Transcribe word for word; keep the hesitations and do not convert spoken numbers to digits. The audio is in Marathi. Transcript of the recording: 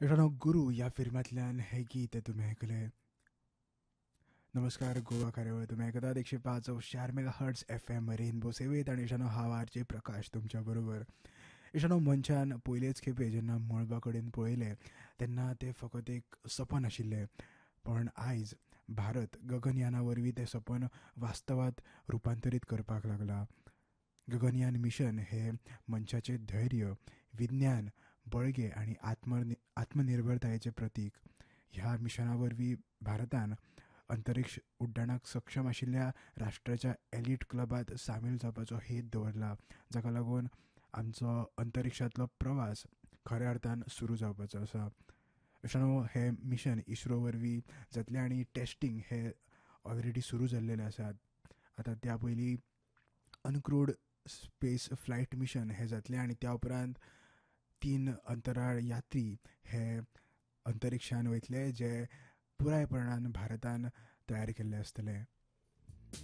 मित्रांनो, गुरु या फिल्मातल्यान हे गीत तुम्ही ऐकले. नमस्कार, गोवा कार्यावळ तुम्ही ऐकतात एकशे पाच चार mega hertz F M rainbow सेवेत आणि इशानो हांव आरजे प्रकाश तुमच्या बरोबर. इशानो मनशान पयलेच खेपे जेन्ना मळबा कडेन पळयलें तेन्ना तें फकत एक सपन आशिल्लें, पण आयज भारत गगनयाना वरवीं तें सपन वास्तवांत रुपांतरीत करपाक लागला. गगनयान मिशन हे मनशाचें धैर्य, विज्ञान, बळगे आनी आत्म आत्मनिर्भरतायेचें प्रतीक. ह्या मिशना वरवीं भारतान अंतरीक्ष उड्डाणाक सक्षम आशिल्ल्या राष्ट्राच्या एलीट क्लबांत सामील जावपाचो हेत दवरला, जाका लागून आमचो अंतरिक्षांतलो प्रवास खऱ्या अर्थान सुरू जावपाचो आसा. अशानो हे मिशन इस्रो वरवीं जातलें आनी टेस्टींग हे ऑलरेडी सुरू जाल्लेले आसात. आतां त्या पयलीं अनक्रूड स्पेस फ्लायट मिशन हे जातलें आनी त्या उपरांत तीन अंतराळ यात्री हे अंतरिक्षान वयतले जे पुरायपणान भारतान तयार केल्ले आसतले.